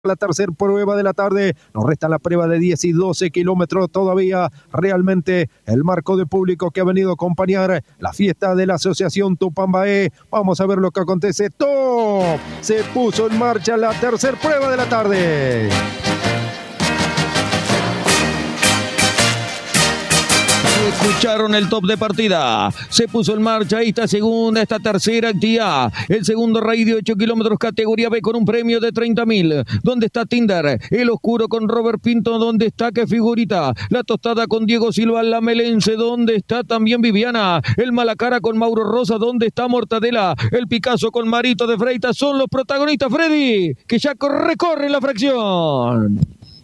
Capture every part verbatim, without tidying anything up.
La tercera prueba de la tarde, nos resta la prueba de diez y doce kilómetros todavía. Realmente el marco de público que ha venido a acompañar la fiesta de la Asociación Tupambaé. Vamos a ver lo que acontece. ¡Top! Se puso en marcha la tercera prueba de la tarde. Escucharon el top de partida, se puso en marcha esta segunda, esta tercera actividad, el segundo raid de ocho kilómetros categoría B con un premio de treinta mil, ¿dónde está Tinder? El oscuro con Robert Pinto, ¿dónde está? ¿Qué figurita? La tostada con Diego Silva, la Melense, ¿dónde está? También Viviana, el Malacara con Mauro Rosa, ¿dónde está Mortadela? El Picasso con Marito de Freitas son los protagonistas, Freddy, que ya recorre la fracción.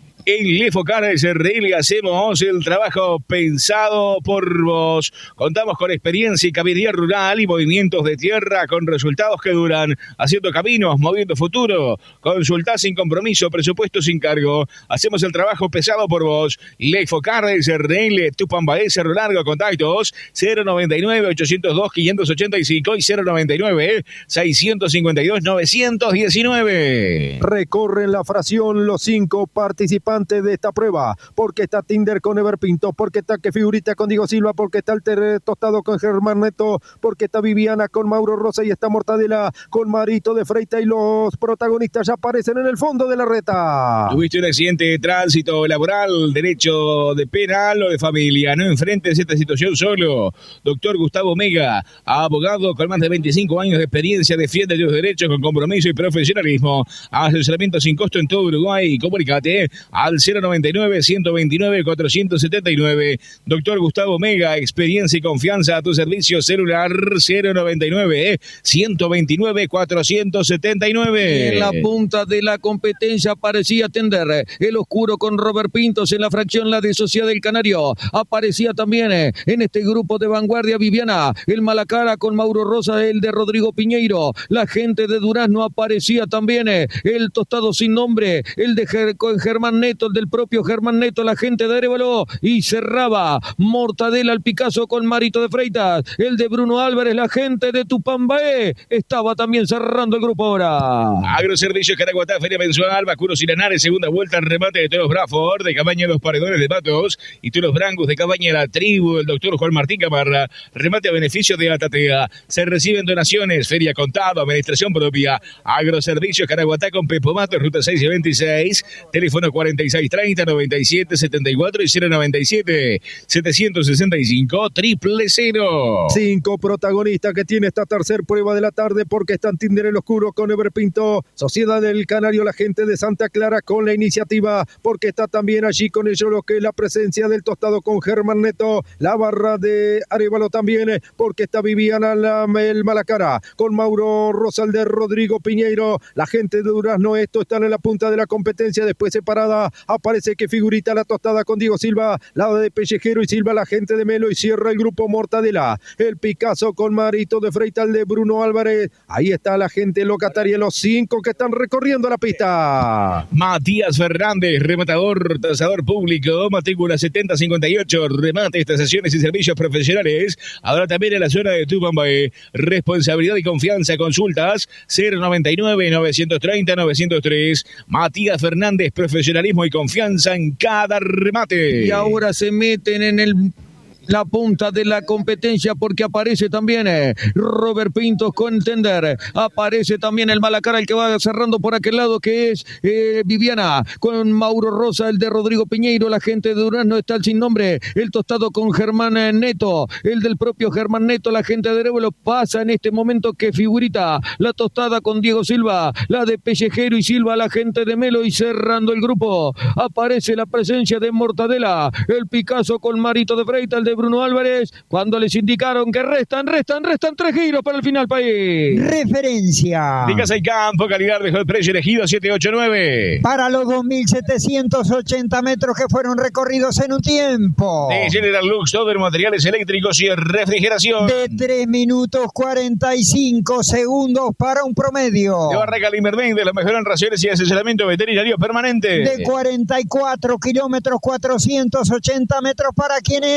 En Lefocars R L hacemos el trabajo pensado por vos. Contamos con experiencia y caballería rural y movimientos de tierra con resultados que duran. Haciendo caminos, moviendo futuro. Consultá sin compromiso, presupuesto sin cargo. Hacemos el trabajo pesado por vos. Lefocars R L, Tupambaé, Cerro Largo, contactos cero noventa y nueve, ochocientos dos, quinientos ochenta y cinco y cero noventa y nueve, seiscientos cincuenta y dos, novecientos diecinueve. Recorren la fracción los cinco participantes de esta prueba, porque está Tinder con Ever Pinto, porque está que figurita con Diego Silva, porque está el ter tostado con Germán Neto, porque está Viviana con Mauro Rosa y está Mortadela con Marito de Freitas, y los protagonistas ya aparecen en el fondo de la reta. Tuviste un accidente de tránsito laboral, derecho de penal o de familia, no enfrentes esta situación solo. Doctor Gustavo Mega, abogado con más de veinticinco años de experiencia, defiende tus derechos con compromiso y profesionalismo. Asesoramiento sin costo en todo Uruguay. Comunicate al cero noventa y nueve, ciento veintinueve, cuatrocientos setenta y nueve. Doctor Gustavo Mega, experiencia y confianza a tu servicio celular cero noventa y nueve, ciento veintinueve, cuatrocientos setenta y nueve. En la punta de la competencia parecía atender el oscuro con Robert Pintos en la fracción la de Sociedad del Canario. Aparecía también en este grupo de vanguardia Viviana, el Malacara con Mauro Rosa, el de Rodrigo Piñeiro. La gente de Durazno aparecía también, el tostado sin nombre, el de Ger con Germán Neto, el del propio Germán Neto, la gente de Arévalo, y cerraba Mortadela al Picasso con Marito de Freitas, el de Bruno Álvarez, la gente de Tupambaé, estaba también cerrando el grupo ahora. Agroservicios Caraguatá, Feria Mensual, Vacunos y Lanares, segunda vuelta, remate de Toros Braford, de Cabaña Los Paredones de Matos, y Toros Brancos de Cabaña La Tribu, el doctor Juan Martín Camarra, remate a beneficio de Atatea, se reciben donaciones, feria contado, administración propia, Agroservicios Caraguatá con Pepo Matos, ruta seis y veintiséis, teléfono cuarenta y seis treinta, noventa y siete setenta y cuatro y cero noventa y siete, setecientos sesenta y cinco, triple cero. Cinco protagonistas que tiene esta tercera prueba de la tarde, porque están Tinder el oscuro con Ever Pinto, Sociedad del Canario, la gente de Santa Clara con la iniciativa, porque está también allí con ellos lo que es la presencia del tostado con Germán Neto, la barra de Arévalo también, porque está Viviana la, el Malacara con Mauro Rosa, el de Rodrigo Piñeiro, la gente de Durazno. Esto están en la punta de la competencia. Después separada aparece que figurita la tostada con Diego Silva, la de Pellejero y Silva, la gente de Melo, y cierra el grupo Mortadela, el Picasso con Marito de Freitas, de Bruno Álvarez. Ahí está la gente locataria, los cinco que están recorriendo la pista. Matías Fernández, rematador, tasador público, matrícula setenta cincuenta y ocho, remate, estaciones y servicios profesionales. Ahora también en la zona de Tupambaé. Responsabilidad y confianza, consultas cero noventa y nueve, novecientos treinta, novecientos tres. Matías Fernández, profesionalismo y confianza en cada remate. Y ahora se meten en el la punta de la competencia, porque aparece también eh, Robert Pintos con Tender, aparece también el Malacara, el que va cerrando por aquel lado, que es eh, Viviana con Mauro Rosa, el de Rodrigo Piñeiro, la gente de Durazno está el sin nombre, el tostado con Germán Neto, el del propio Germán Neto, la gente de Arévalo. Pasa en este momento que figurita la tostada con Diego Silva, la de Pellejero y Silva, la gente de Melo, y cerrando el grupo aparece la presencia de Mortadela, el Picasso con Marito de Freitas, el de Bruno Álvarez, cuando les indicaron que restan, restan, restan tres giros para el final, país. Referencia. De Casa y Campo, calidad de precio elegido siete ocho nueve. Para los dos mil setecientos ochenta metros que fueron recorridos en un tiempo. De General Lux, todo en materiales eléctricos y refrigeración. De tres minutos cuarenta y cinco segundos para un promedio. De Barraca Limbermen, de los mejores raciones y asesoramiento veterinario permanente. De cuarenta y cuatro kilómetros, cuatrocientos ochenta metros para quienes están de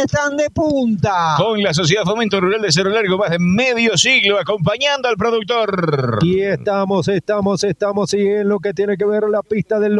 de punta. Con la Sociedad Fomento Rural de Cerro Largo, más de medio siglo acompañando al productor. Y estamos, estamos, estamos, y en lo que tiene que ver la pista del